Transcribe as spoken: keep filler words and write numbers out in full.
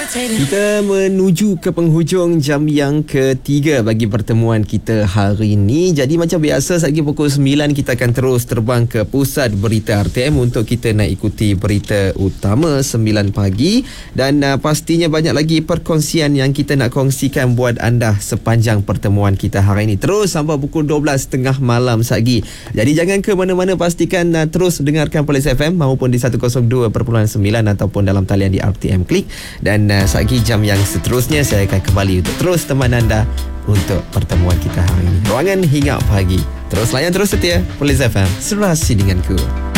Kita menuju ke penghujung jam yang ketiga bagi pertemuan kita hari ini. Jadi macam biasa, lagi pukul sembilan kita akan terus terbang ke pusat berita R T M untuk kita nak ikuti berita utama sembilan pagi. Dan uh, pastinya banyak lagi perkongsian yang kita nak kongsikan buat anda sepanjang pertemuan kita hari ini. Terus sampai pukul dua belas tiga puluh malam lagi. Jadi jangan ke mana-mana, pastikan uh, terus dengarkan Police F M maupun di seratus dua perpuluhan sembilan ataupun dalam talian di R T M Klik. Dan uh, Sagi jam yang seterusnya saya akan kembali untuk terus teman anda untuk pertemuan kita hari ini. Ruangan hingga pagi. Terus layan, terus setia Police F M, serasi denganku.